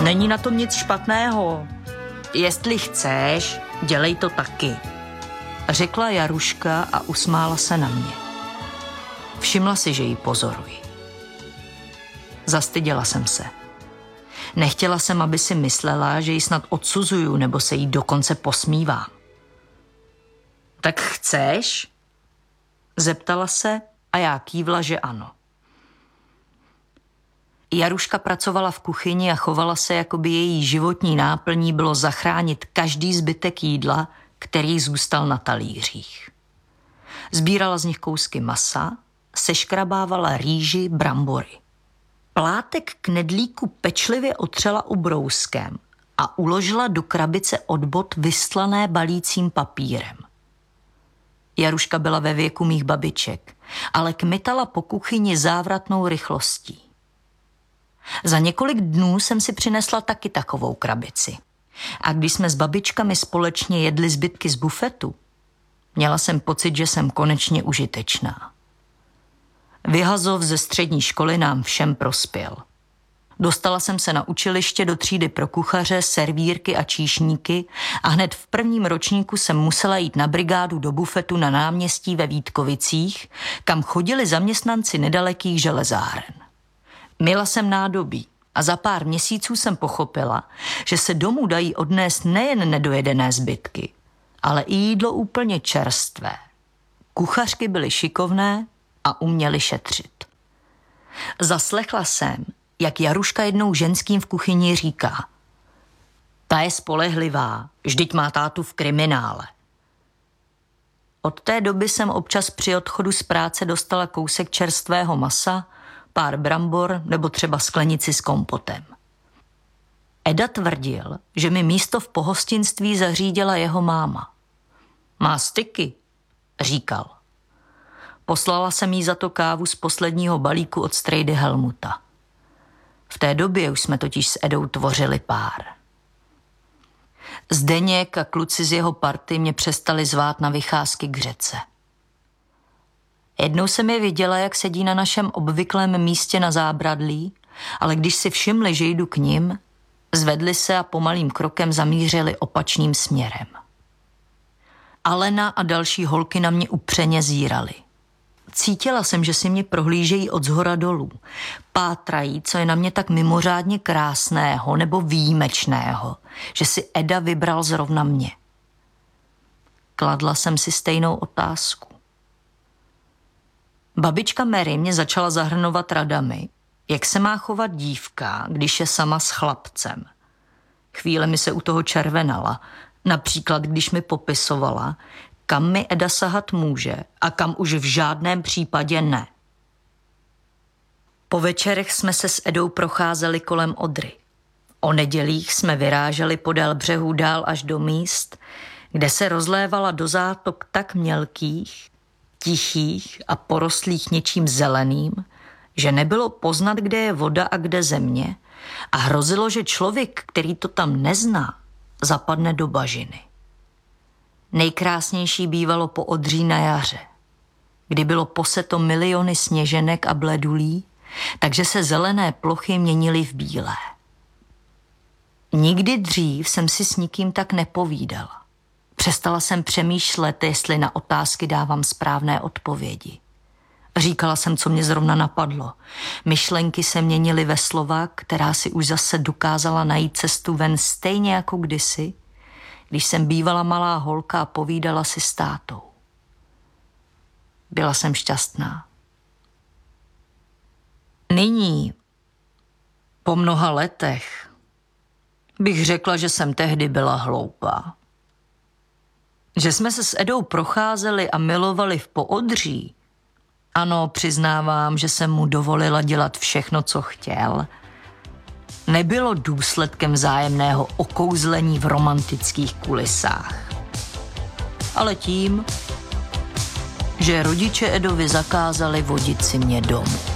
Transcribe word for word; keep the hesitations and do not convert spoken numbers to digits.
Není na tom nic špatného. Jestli chceš, dělej to taky, řekla Jaruška a usmála se na mě. Všimla si, že ji pozoruji. Zastyděla jsem se. Nechtěla jsem, aby si myslela, že ji snad odsuzuju nebo se jí dokonce posmívám. Tak chceš? Zeptala se a já kývla, že ano. Jaruška pracovala v kuchyni a chovala se, jako by její životní náplní bylo zachránit každý zbytek jídla, který zůstal na talířích. Sbírala z nich kousky masa, seškrabávala rýži, brambory. Plátek knedlíku pečlivě otřela ubrouskem a uložila do krabice od bot vystlané balícím papírem. Jaruška byla ve věku mých babiček, ale kmitala po kuchyni závratnou rychlostí. Za několik dnů jsem si přinesla taky takovou krabici. A když jsme s babičkami společně jedli zbytky z bufetu, měla jsem pocit, že jsem konečně užitečná. Vyhazov ze střední školy nám všem prospěl. Dostala jsem se na učiliště do třídy pro kuchaře, servírky a číšníky a hned v prvním ročníku jsem musela jít na brigádu do bufetu na náměstí ve Vítkovicích, kam chodili zaměstnanci nedalekých železáren. Myla jsem nádobí a za pár měsíců jsem pochopila, že se domů dají odnést nejen nedojedené zbytky, ale i jídlo úplně čerstvé. Kuchařky byly šikovné a uměly šetřit. Zaslechla jsem, jak Jaruška jednou ženským v kuchyni říká: ta je spolehlivá, vždyť má tátu v kriminále. Od té doby jsem občas při odchodu z práce dostala kousek čerstvého masa, pár brambor nebo třeba sklenici s kompotem. Eda tvrdil, že mi místo v pohostinství zařídila jeho máma. Má styky, říkal. Poslala jsem jí za to kávu z posledního balíku od strejdy Helmuta. V té době už jsme totiž s Edou tvořili pár. Zdeněk a kluci z jeho party mě přestali zvát na vycházky k řece. Jednou jsem je viděla, jak sedí na našem obvyklém místě na zábradlí, ale když si všimli, že jdu k nim, zvedli se a pomalým krokem zamířili opačným směrem. Alena a další holky na mě upřeně zírali. Cítila jsem, že si mě prohlížejí od zhora dolů. Pátrají, co je na mě tak mimořádně krásného nebo výjimečného, že si Eda vybral zrovna mě. Kladla jsem si stejnou otázku. Babička Mary mě začala zahrnovat radami, jak se má chovat dívka, když je sama s chlapcem. Chvíle mi se u toho červenala, například když mi popisovala, kam mi Eda sahat může a kam už v žádném případě ne. Po večerech jsme se s Edou procházeli kolem Odry. O nedělích jsme vyráželi podél břehů dál až do míst, kde se rozlévala do zátok tak mělkých, tichých a porostlých něčím zeleným, že nebylo poznat, kde je voda a kde země, a hrozilo, že člověk, který to tam nezná, zapadne do bažiny. Nejkrásnější bývalo po Odří na jaře, kdy bylo poseto miliony sněženek a bledulí, takže se zelené plochy měnily v bílé. Nikdy dřív jsem si s nikým tak nepovídala. Přestala jsem přemýšlet, jestli na otázky dávám správné odpovědi. Říkala jsem, co mě zrovna napadlo. Myšlenky se měnily ve slova, která si už zase dokázala najít cestu ven stejně jako kdysi, když jsem bývala malá holka a povídala si s tátou. Byla jsem šťastná. Nyní, po mnoha letech, bych řekla, že jsem tehdy byla hloupá. Že jsme se s Edou procházeli a milovali v Poodří, ano, přiznávám, že jsem mu dovolila dělat všechno, co chtěl, nebylo důsledkem vzájemného okouzlení v romantických kulisách, ale tím, že rodiče Edovi zakázali vodit si mě domů.